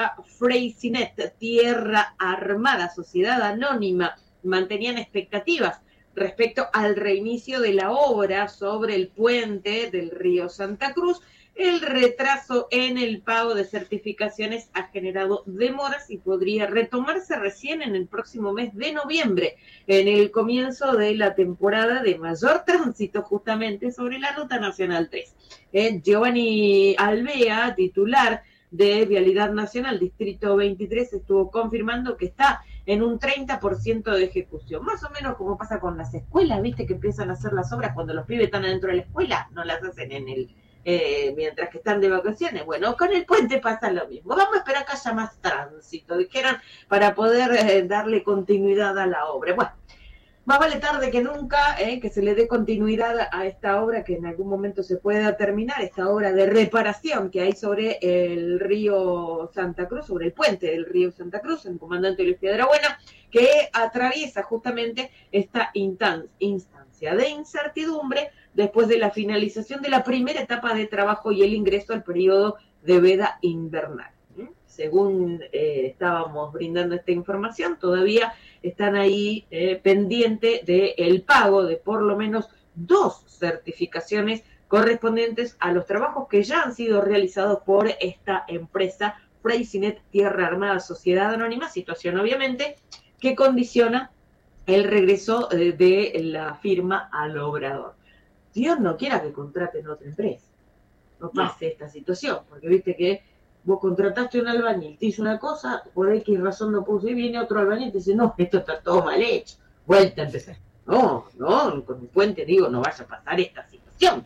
Freycinet, Tierra Armada, Sociedad Anónima, mantenían expectativas respecto al reinicio de la obra sobre el puente del río Santa Cruz. El retraso en el pago de certificaciones ha generado demoras y podría retomarse recién en el próximo mes de noviembre, en el comienzo de la temporada de mayor tránsito justamente sobre la Ruta Nacional 3. Giovanni Alvea, titular de Vialidad Nacional, Distrito 23, estuvo confirmando que está en un 30% de ejecución. Más o menos como pasa con las escuelas, ¿viste? Que empiezan a hacer las obras cuando los pibes están adentro de la escuela, no las hacen en el mientras que están de vacaciones. Bueno, con el puente pasa lo mismo. Vamos a esperar que haya más tránsito, dijeron, para poder darle continuidad a la obra. Bueno, más vale tarde que nunca que se le dé continuidad a esta obra que en algún momento se pueda terminar, esta obra de reparación que hay sobre el río Santa Cruz, sobre el puente del río Santa Cruz, en Comandante Luis Piedrabuena, que atraviesa justamente esta instancia de incertidumbre después de la finalización de la primera etapa de trabajo y el ingreso al periodo de veda invernal. Según estábamos brindando esta información, todavía están ahí pendiente del pago de por lo menos 2 certificaciones correspondientes a los trabajos que ya han sido realizados por esta empresa Freycinet Tierra Armada Sociedad Anónima, situación obviamente que condiciona el regreso de la firma al obrador. Dios no quiera que contraten otra empresa, no pase esta situación, porque viste que vos contrataste un albañil, te hizo una cosa, por X razón no puso, y viene otro albañil y te dice, no, esto está todo mal hecho, vuelta a empezar. No, con un puente digo, no vaya a pasar esta situación.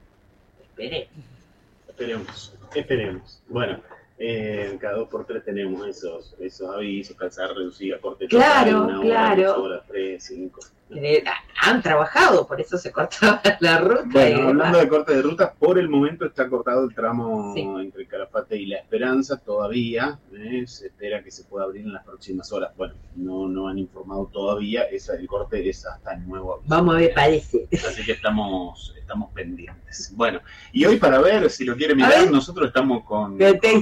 Esperemos. Bueno, cada 2x3 tenemos esos avisos, calzada reducida, corte claro, total, 1 claro. hora, 2 horas, 3, 5. Han trabajado, por eso se cortaba la ruta. Bueno, hablando de corte de ruta, por el momento está cortado el tramo entre Calafate y La Esperanza todavía. Se espera que se pueda abrir en las próximas horas. Bueno, no han informado todavía. El corte es hasta el nuevo aviso. Vamos a ver, parece. Así que estamos pendientes. Bueno, y hoy para ver si lo quiere mirar, nosotros estamos con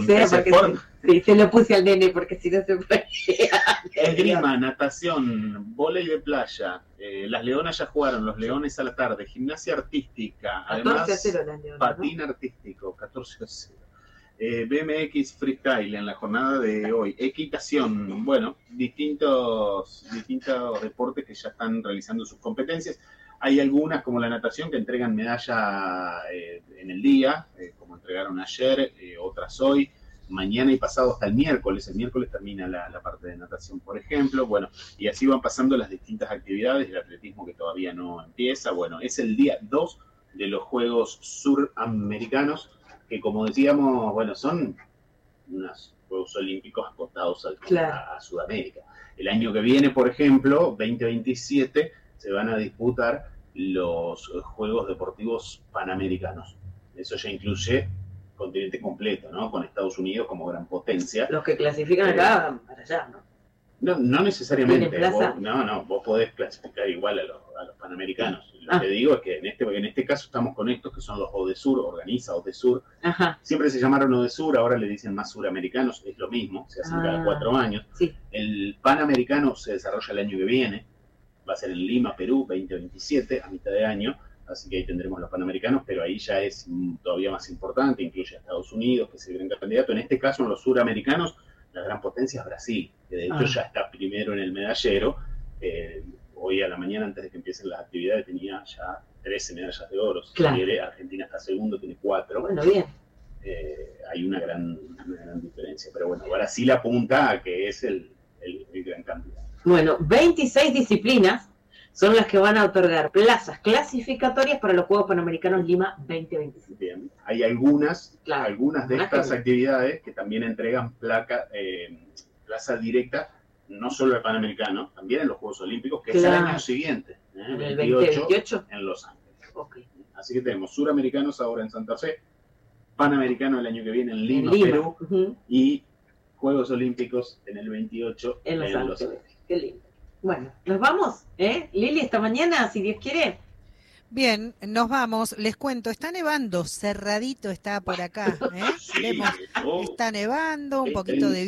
sí, se lo puse al nene porque si no se puede. Esgrima, natación, vóley de playa, las leonas ya jugaron, los leones a la tarde, gimnasia artística, además 14-0 las leonas, patín artístico, 14-0. BMX freestyle en la jornada de hoy, equitación, bueno, distintos deportes que ya están realizando sus competencias. Hay algunas, como la natación, que entregan medalla en el día, como entregaron ayer, otras hoy, mañana y pasado hasta el miércoles. El miércoles termina la parte de natación, por ejemplo. Bueno, y así van pasando las distintas actividades. El atletismo, que todavía no empieza. Bueno, es el día 2 de los Juegos Suramericanos, que como decíamos, bueno, son unos Juegos Olímpicos acotados a Sudamérica. El año que viene, por ejemplo, 2027, se van a disputar los Juegos Deportivos Panamericanos. Eso ya incluye continente completo, ¿no? Con Estados Unidos como gran potencia. Los que clasifican acá van para allá, ¿no? No necesariamente. Vos podés clasificar igual a los panamericanos. Lo que digo es que en este caso estamos con estos que son los ODESUR, organiza ODESUR. Ajá. Siempre se llamaron ODESUR, ahora le dicen más suramericanos, es lo mismo, se hacen cada 4 años. Sí. El panamericano se desarrolla el año que viene, va a ser en Lima, Perú, 2027, a mitad de año. Así que ahí tendremos los panamericanos, pero ahí ya es todavía más importante, incluye a Estados Unidos, que es el gran candidato. En este caso, en los suramericanos, la gran potencia es Brasil, que de hecho ya está primero en el medallero. Hoy a la mañana, antes de que empiecen las actividades, tenía ya 13 medallas de oro. Claro. Si quiere, Argentina está segundo, tiene 4. Bueno, bien. Hay una gran diferencia. Pero bueno, Brasil apunta a que es el gran candidato. Bueno, 26 disciplinas son las que van a otorgar plazas clasificatorias para los Juegos Panamericanos Lima 2025. Bien, hay algunas de estas actividades que también entregan plaza directa, no solo al Panamericano, también en los Juegos Olímpicos, que es el año siguiente, el 2028 en Los Ángeles. Okay. Así que tenemos suramericanos ahora en Santa Fe, Panamericano el año que viene en Lima, Perú, y Juegos Olímpicos en el 28 en Los Ángeles. Qué lindo. Bueno, ¿nos vamos? Lili, esta mañana, si Dios quiere. Bien, nos vamos. Les cuento, está nevando, cerradito está por acá, ¿eh? Sí, Vemos, está nevando, un poquito de